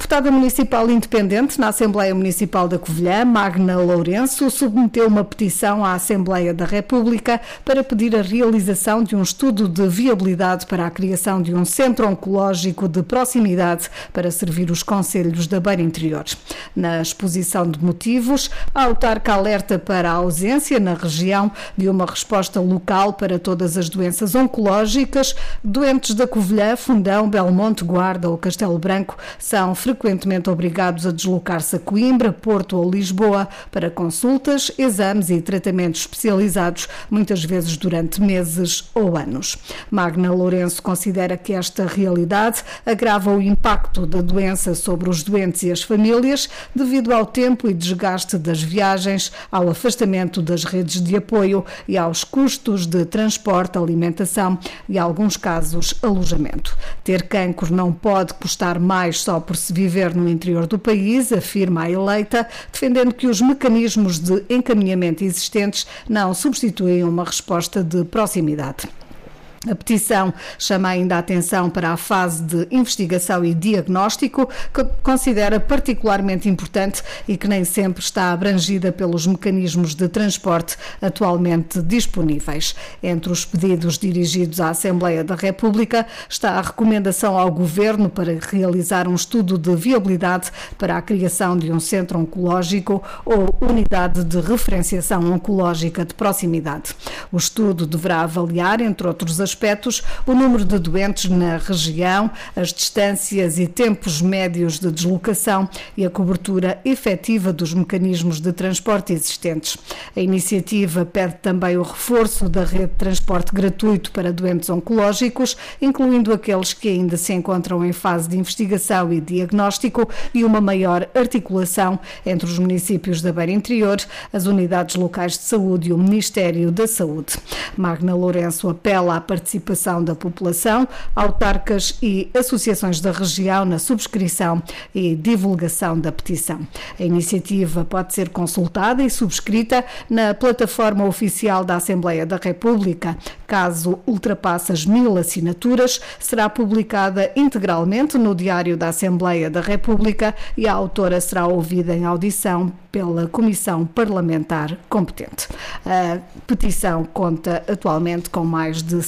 deputada municipal independente na Assembleia Municipal da Covilhã, Magna Lourenço, submeteu uma petição à Assembleia da República para pedir a realização de um estudo de viabilidade para a criação de um centro oncológico de proximidade para servir os concelhos da Beira Interior. Na exposição de motivos, a autarca alerta para a ausência na região de uma resposta local para todas as doenças oncológicas. Doentes da Covilhã, Fundão, Belmonte, Guarda ou Castelo Branco são frequentemente obrigados a deslocar-se a Coimbra, Porto ou Lisboa para consultas, exames e tratamentos especializados, muitas vezes durante meses ou anos. Magna Lourenço considera que esta realidade agrava o impacto da doença sobre os doentes e as famílias devido ao tempo e desgaste das viagens, ao afastamento das redes de apoio e aos custos de transporte, alimentação e, em alguns casos, alojamento. Ter cancro não pode custar mais só por se viver no interior do país, afirma a eleita, defendendo que os mecanismos de encaminhamento existentes não substituem uma resposta de proximidade. A petição chama ainda a atenção para a fase de investigação e diagnóstico, que considera particularmente importante e que nem sempre está abrangida pelos mecanismos de transporte atualmente disponíveis. Entre os pedidos dirigidos à Assembleia da República está a recomendação ao Governo para realizar um estudo de viabilidade para a criação de um centro oncológico ou unidade de referenciação oncológica de proximidade. O estudo deverá avaliar, entre outros aspectos, o número de doentes na região, as distâncias e tempos médios de deslocação e a cobertura efetiva dos mecanismos de transporte existentes. A iniciativa pede também o reforço da rede de transporte gratuito para doentes oncológicos, incluindo aqueles que ainda se encontram em fase de investigação e diagnóstico, e uma maior articulação entre os municípios da Beira Interior, as unidades locais de saúde e o Ministério da Saúde. Magna Lourenço apela à participação da população, autarcas e associações da região na subscrição e divulgação da petição. A iniciativa pode ser consultada e subscrita na plataforma oficial da Assembleia da República. Caso ultrapasse as 1000 assinaturas, será publicada integralmente no Diário da Assembleia da República e a autora será ouvida em audição pela Comissão Parlamentar competente. A petição conta atualmente com mais de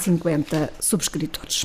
150 subscritores.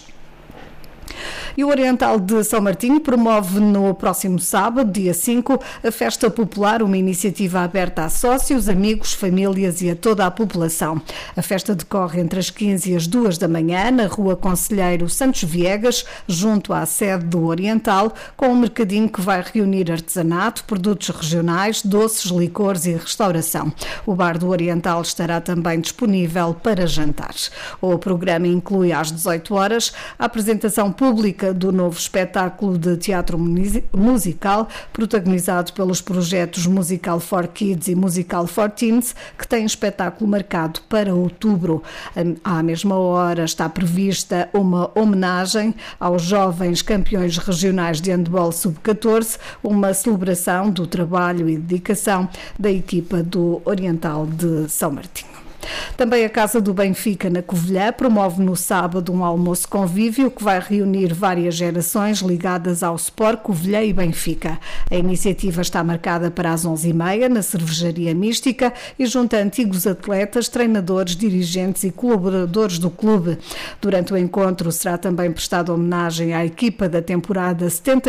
E o Oriental de São Martinho promove no próximo sábado, dia 5, a Festa Popular, uma iniciativa aberta a sócios, amigos, famílias e a toda a população. A festa decorre entre as 15 e as 2 da manhã, na Rua Conselheiro Santos Viegas, junto à sede do Oriental, com um mercadinho que vai reunir artesanato, produtos regionais, doces, licores e restauração. O bar do Oriental estará também disponível para jantares. O programa inclui às 18 horas a apresentação pública do novo espetáculo de teatro musical, protagonizado pelos projetos Musical for Kids e Musical for Teens, que tem espetáculo marcado para outubro. À mesma hora está prevista uma homenagem aos jovens campeões regionais de handball sub-14, uma celebração do trabalho e dedicação da equipa do Oriental de São Martinho. Também a Casa do Benfica, na Covilhã, promove no sábado um almoço convívio que vai reunir várias gerações ligadas ao Sport Covilhã e Benfica. A iniciativa está marcada para as 11h30 na Cervejaria Mística e junta antigos atletas, treinadores, dirigentes e colaboradores do clube. Durante o encontro será também prestada homenagem à equipa da temporada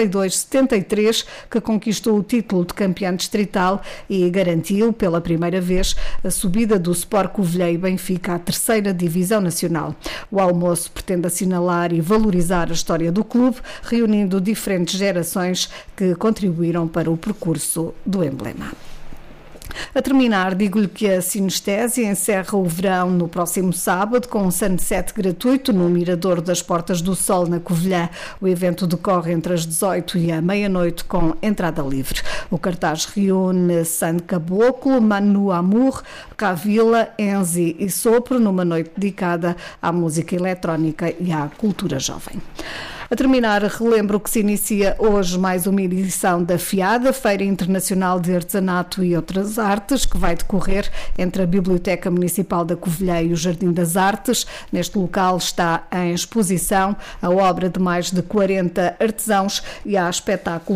72-73, que conquistou o título de campeão distrital e garantiu pela primeira vez a subida do Sport Covilhã e Benfica à 3ª Divisão Nacional. O almoço pretende assinalar e valorizar a história do clube, reunindo diferentes gerações que contribuíram para o percurso do emblema. A terminar, digo-lhe que a Sinestésia encerra o verão no próximo sábado com um sunset gratuito no Mirador das Portas do Sol, na Covilhã. O evento decorre entre as 18 e a meia-noite com entrada livre. O cartaz reúne San Caboclo, Manu Amour, Cavila, Enzi e Sopro numa noite dedicada à música eletrónica e à cultura jovem. A terminar, relembro que se inicia hoje mais uma edição da FIADA, Feira Internacional de Artesanato e Outras Artes, que vai decorrer entre a Biblioteca Municipal da Covilhã e o Jardim das Artes. Neste local está em exposição a obra de mais de 40 artesãos e há espetáculo